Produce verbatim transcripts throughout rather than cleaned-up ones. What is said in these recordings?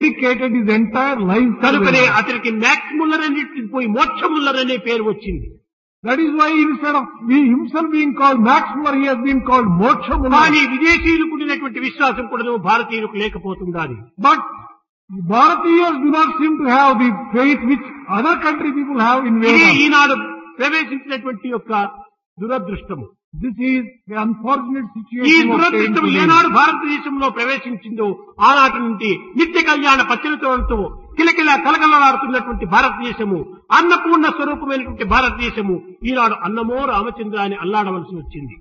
dedicated his entire life to కనుకనే Vedas. అతనికి max Muller అని పోయి మోక్ష ముల్లర్ అనే పేరు వచ్చింది. That is why instead of being himself being called Max Muller, he has been called Moksha Muller. కానీ విదేశీయులకు ఉండినటువంటి విశ్వాసం కూడా భారతీయులకు లేకపోతుండాలి. But Bharatiyas do not seem to have the faith which other country people have in ఇది Vedas. ఈనాడు ప్రవేశించినటువంటి యొక్క దురదృష్టము. This is the unfortunate ఈ situation of దురదృష్టం today. ఏనాడు భారతదేశంలో ప్రవేశించిందో ఆనాటి నుండి నిత్య కళ్యాణ పచ్చలతో కిలకిల కలకలలాడుతున్నటువంటి భారతదేశము, అన్నపూర్ణ స్వరూపమైనటువంటి భారతదేశము ఈనాడు అన్నమో రామచంద్ర అని అల్లాడవలసి వచ్చింది.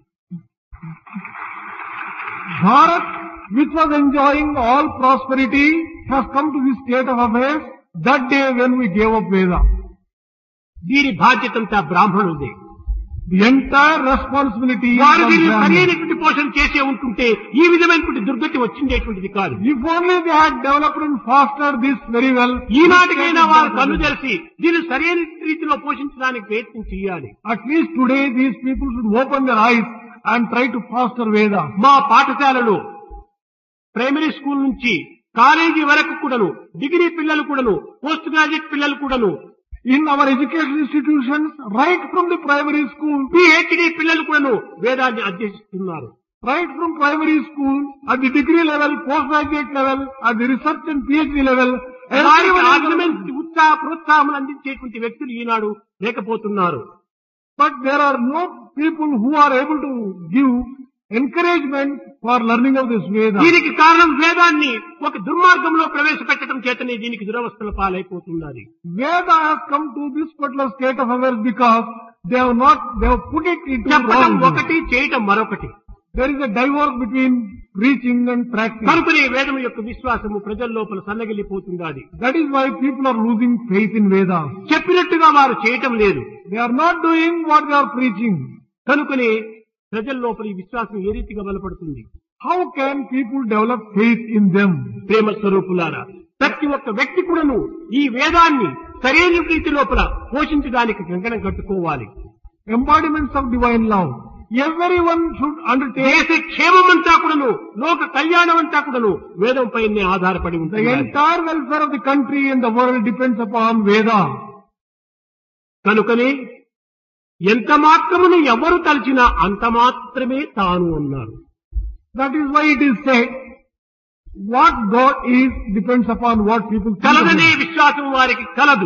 Bharat, which was enjoying all prosperity, has come to this state of affairs that day when we gave up Veda. దీని బాధ్యతంతా బ్రాహ్మణుదే. The entire responsibility is వారు on దీన్ని Brahmins. సరైనటువంటి పోషణ చేసే ఉంటుంటే ఈ విధమైనటువంటి దుర్గతి వచ్చిండేటువంటిది కాదు. If only they had developed and fostered this very well, ఈనాటికైనా వారు కన్ను తెలిసి దీన్ని సరైన రీతిలో పోషించడానికి ప్రయత్నం చేయాలి. at least today these people should open their eyes and try to foster Veda. మా పాఠశాలలో ప్రైమరీ స్కూల్ నుంచి కాలేజీ వరకు కూడాను, డిగ్రీ పిల్లలు కూడాను, పోస్ట్ గ్రాడ్యుయేట్ పిల్లలు కూడాను, In our education institutions, right from the primary school, PhD పిల్లలు కూడాను వేదాన్ని అధ్యసిస్తున్నారు. right from primary school, at the degree level, postgraduate level, at the research and PhD level, వారికి everyone is- ఆర్గ్యుమెంట్స్ ఉత్సాహ ప్రోత్సాహం అందించేటువంటి వ్యక్తులు ఈనాడు లేకపోతున్నారు. but there are no people who are able to give encouragement for learning of this Veda. దీనికి కారణం వేదాన్ని ఒక దుర్మార్గంలో ప్రవేశపెట్టడం చేతనే దీనికి దురవస్థల పాలైపోతున్నది. Veda has come to this particular state of affairs because they have not, they have put it into చెప్పడం wrong. ఒకటి, చేయటం మరొకటి. There is a divorce between preaching and practice. కనుకనే వేదం యొక్క విశ్వాసము ప్రజల లోపల సన్నగిల్లిపోతున్నది. That is why people are losing faith in Veda. చెప్పినట్టుగా వారు చేయటం లేదు. They are not doing what they are preaching. కనుకనే ప్రజల లోపల ఈ విశ్వాసం ఏ రీతిగా బలపడుతుంది? How can people develop faith in them? ప్రేమ స్వరూపులారా, ప్రతి ఒక్క వ్యక్తి కూడాను ఈ వేదాన్ని సరైన రీతి లోపల పోషించడానికి కంకణం కట్టుకోవాలి. Embodiments of divine love. Everyone should undertake. దేశ క్షేమమంతా కూడాను, లోక కళ్యాణం అంతా కూడాను వేదం పైనే ఆధారపడి The ఉంటుంది. entire welfare of the country and the world depends upon Veda. కనుకనే ఎంత మాత్రమును ఎవరు తలచినా అంత మాత్రమే తాను అన్నారు. That is why it is said, what God is depends upon what people think of కలదనే Him. విశ్వాసం వారికి కలదు,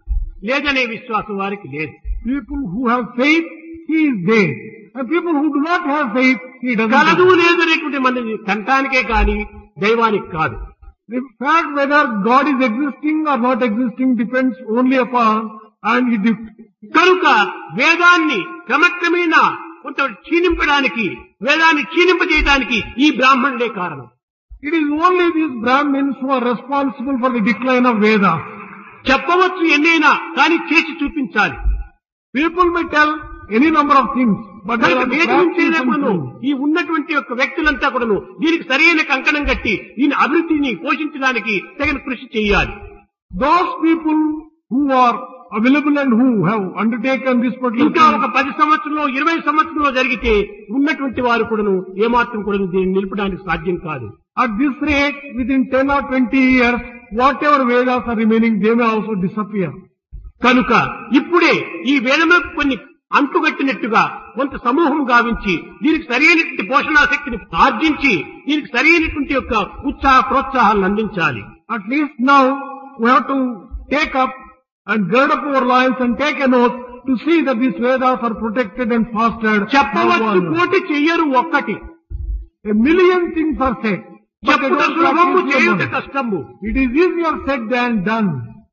లేదనే విశ్వాసం వారికి లేదు. People who have faith, He is there. And people who do not have faith, He doesn't. కలదు exist. లేదు అనేటువంటి మనది కంటానికే కాని దైవానికి కాదు. The fact whether God is existing or not existing depends only upon, and it de- కనుక వేదాన్ని క్రమక్రమేణా కొంత క్షీణింపడానికి, వేదాన్ని క్షీణింపజేయడానికి ఈ బ్రాహ్మణుడే కారణం. it is only these Brahmins who are responsible for the decline of Veda. చెప్పవచ్చు ఎన్నైనా కానీ చేసి చూపించాలి. People may tell any number of things, but they కనుక have to వేదం practice చేయనప్పుడు something. ఈ ఉన్నటువంటి యొక్క వ్యక్తులంతా కూడాను దీనికి సరైన కంకణం కట్టి దీని అభివృద్ధిని పోషించడానికి తగిన కృషి చేయాలి. Those people who are available and who have undertaken this particular ఇంకా thing, ఒక పది సంవత్సరంలో ఇరవై సంవత్సరంలో జరిగితే ఉన్నటువంటి వారు కూడాను ఏమాత్రం కూడా దీన్ని నిలపడానికి సాధ్యం కాదు. at this rate, within ten or twenty years, whatever Vedas are remaining, they may also disappear. కనుక ఇప్పుడే ఈ వేదము కొన్ని అంటుగట్టినట్టుగా కొంత సమూహం గావించి దీనికి సరైనటువంటి పోషణాశక్తిని ఆర్జించి దీనికి సరైనటువంటి యొక్క ఉత్సాహ ప్రోత్సాహాలను అందించాలి. At least now, we have to take up and gird up our loins and take an oath to see that these Vedas are protected and fostered. చెప్పవచ్చు పోటీ చెయ్యరు ఒక్కటి, A million things are said, but they చెప్పుట don't సులభము practice చేయుట them. కష్టము. It is easier said than done.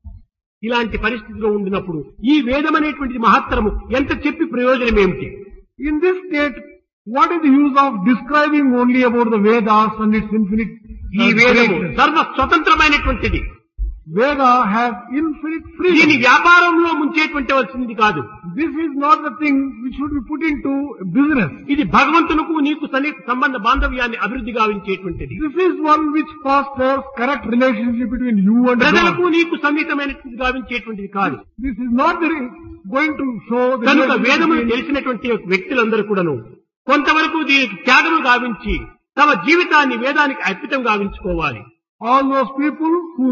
ఇలాంటి పరిస్థితిలో ఉండినప్పుడు ఈ వేదం అనేటువంటి మహత్తరము ఎంత చెప్పి ప్రయోజనం ఏమిటి? In this state, what is the use of describing only about the Vedas and its infinite ఈ uh, వేదము greatness? సర్వ స్వతంత్రమైనటువంటిది. Veda has infinite దీని freedom. వ్యాపారంలో ముంచేటువంటి వచ్చింది కాదు. This is not the thing which should be put into business. ఇది భగవంతునకు నీకు సన్నిహిత సంబంధ బాంధవ్యాన్ని అభివృద్ధి గావించేటువంటిది. This is one which fosters correct relationship between you and ప్రజలకు God. నీకు సన్నిహితమైనటువంటి గావించేటువంటిది కాదు. This is not the, going to show the కనుక relationship వేదమును between- తెలిసినటువంటి వ్యక్తులందరూ కూడాను కొంతవరకు దీనికి త్యాగము గావించి తమ జీవితాన్ని వేదానికి అర్పితం గావించుకోవాలి. all those people who